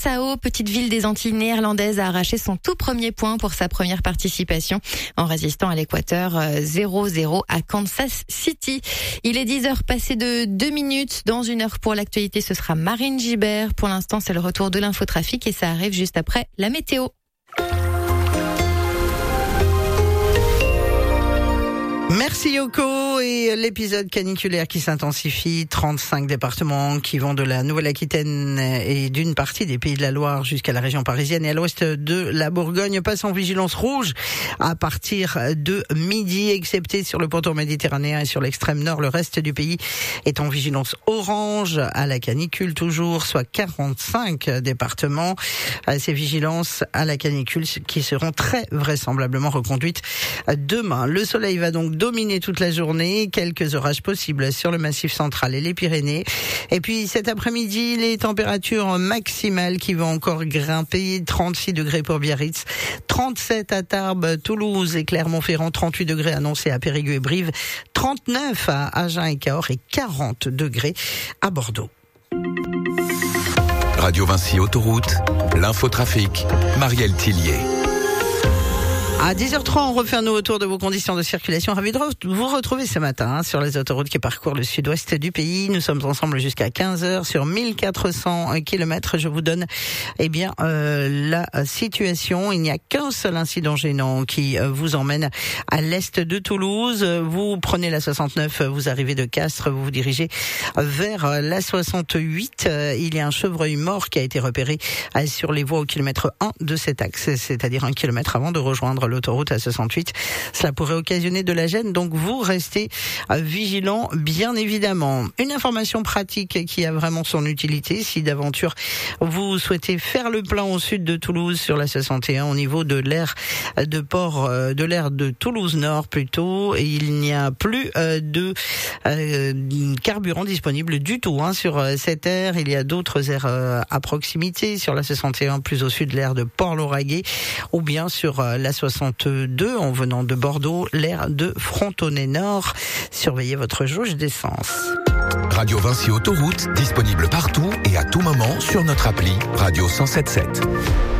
Curaçao, petite ville des Antilles néerlandaises, a arraché son tout premier point pour sa première participation en résistant à l'Équateur 0-0 à Kansas City. Il est 10h passé de 2 minutes. Dans 1 heure pour l'actualité, ce sera Marine Gibert. Pour l'instant, c'est le retour de l'infotrafic et ça arrive juste après la météo. Merci Yoko, et l'épisode caniculaire qui s'intensifie, 35 départements qui vont de la Nouvelle-Aquitaine et d'une partie des Pays de la Loire jusqu'à la région parisienne et à l'ouest de la Bourgogne passent en vigilance rouge à partir de midi, excepté sur le pourtour méditerranéen et sur l'extrême nord. Le reste du pays est en vigilance orange à la canicule toujours, soit 45 départements. Ces vigilances à la canicule qui seront très vraisemblablement reconduites demain. Le soleil va donc dominer toute la journée, quelques orages possibles sur le Massif central et les Pyrénées. Et puis cet après-midi, les températures maximales qui vont encore grimper, 36 degrés pour Biarritz, 37 à Tarbes, Toulouse et Clermont-Ferrand, 38 degrés annoncés à Périgueux et Brive, 39 à Agen et Cahors et 40 degrés à Bordeaux. Radio Vinci Autoroute, l'infotrafic, Marielle Tillier. À 10h03, on refait un nouveau tour de vos conditions de circulation. Ravi de vous retrouver ce matin sur les autoroutes qui parcourent le sud-ouest du pays. Nous sommes ensemble jusqu'à 15h sur 1400 km. Je vous donne la situation. Il n'y a qu'un seul incident gênant qui vous emmène à l'est de Toulouse. Vous prenez la 69, vous arrivez de Castres, vous vous dirigez vers la 68. Il y a un chevreuil mort qui a été repéré sur les voies au kilomètre 1 de cet axe, c'est-à-dire 1 kilomètre avant de rejoindre l'autoroute A68. Cela pourrait occasionner de la gêne, donc vous restez vigilants, bien évidemment. Une information pratique qui a vraiment son utilité, si d'aventure vous souhaitez faire le plein au sud de Toulouse sur la 61 au niveau de l'aire de port, de l'aire de Toulouse-Nord plutôt, et il n'y a plus de carburant disponible du tout sur cette aire. Il y a d'autres aires à proximité sur la 61 plus au sud, l'aire de Port-Lauragais, ou bien sur la 62 en venant de Bordeaux, l'aire de Frontonnet-Nord. Surveillez votre jauge d'essence. Radio Vinci Autoroute, disponible partout et à tout moment sur notre appli Radio 107.7.